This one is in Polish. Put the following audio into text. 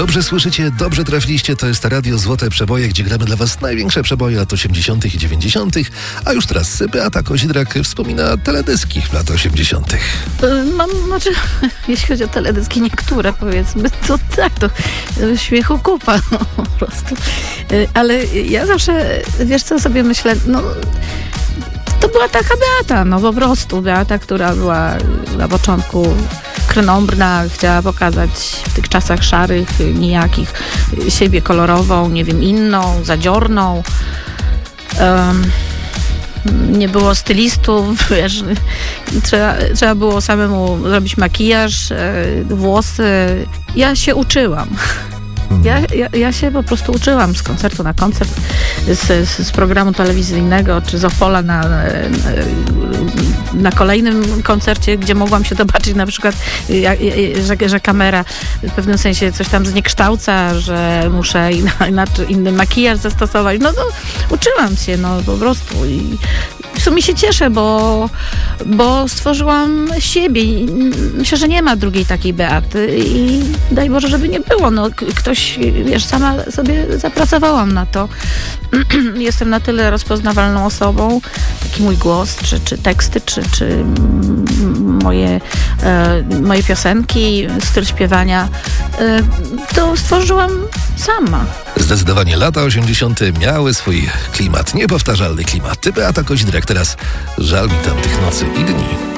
Dobrze słyszycie, dobrze trafiliście, to jest Radio Złote Przeboje, gdzie gramy dla was największe przeboje lat 80. i 90. A już teraz Beata Kozidrak wspomina teledyski lat 80. Jeśli chodzi o teledyski, niektóre powiedzmy, to tak, to śmiechu kupa po prostu. Ale ja zawsze, wiesz co, sobie myślę, to była taka Beata, po prostu Beata, która była na początku krnąbrna, chciała pokazać w tych czasach szarych, nijakich, siebie kolorową, nie wiem, inną, zadziorną. Nie było stylistów, wiesz, trzeba było samemu zrobić makijaż, włosy. Ja się uczyłam. Ja się po prostu uczyłam z koncertu na koncert, z programu telewizyjnego, czy z Opola na kolejnym koncercie, gdzie mogłam się zobaczyć na przykład, że kamera w pewnym sensie coś tam zniekształca, że muszę inny makijaż zastosować. Uczyłam się, po prostu. I w sumie się cieszę, bo stworzyłam siebie. Myślę, że nie ma drugiej takiej Beaty i daj Boże, żeby nie było. Ktoś, wiesz, sama sobie zapracowałam na to. Jestem na tyle rozpoznawalną osobą, taki mój głos, czy teksty, czy moje piosenki, styl śpiewania, to stworzyłam sama. Zdecydowanie lata 80. miały swój klimat, niepowtarzalny klimat. Beata Kozidrak, teraz żal mi tamtych nocy i dni.